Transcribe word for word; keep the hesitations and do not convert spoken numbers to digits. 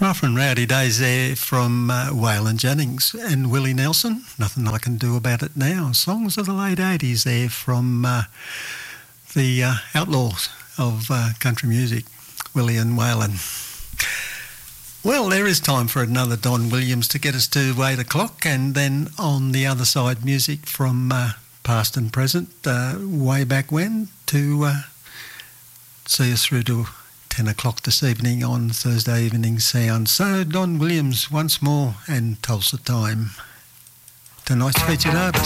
Rough and Rowdy Days there from uh, Waylon Jennings and Willie Nelson. Nothing I can do about it now. Songs of the late eighties there from uh, the uh, outlaws of uh, country music, Willie and Waylon. Well, there is time for another Don Williams to get us to eight o'clock, and then on the other side, music from uh, past and present, uh, way back when, to uh, see us through to ten o'clock this evening on Thursday Evening Sound. So Don Williams once more and Tulsa Time. Tonight's featured artist.